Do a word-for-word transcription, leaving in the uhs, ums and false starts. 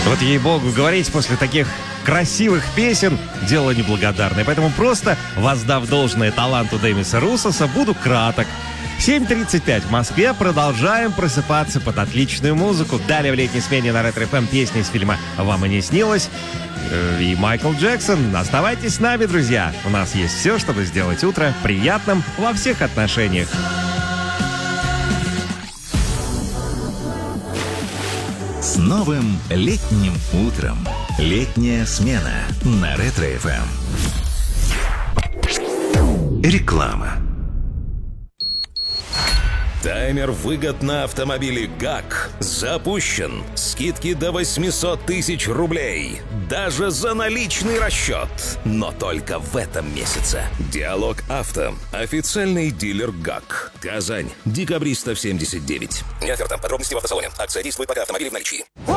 Вот ей-богу, говорить после таких красивых песен — дело неблагодарное. Поэтому просто, воздав должное таланту Демиса Руссоса, буду краток. семь тридцать пять в Москве. Продолжаем просыпаться под отличную музыку. Далее в летней смене на Ретро эф эм песни из фильма «Вам и не снилось». И Майкл Джексон. Оставайтесь с нами, друзья. У нас есть все, чтобы сделать утро приятным во всех отношениях. С новым летним утром. Летняя смена на Ретро эф эм. Реклама. Таймер выгод на автомобили ГАК запущен. Скидки до восемьсот тысяч рублей. Даже за наличный расчет. Но только в этом месяце. Диалог Авто. Официальный дилер ГАК. Казань. Декабристов семьдесят девять. Не оферта. Подробности в автосалоне. Акция действует, пока автомобили в наличии.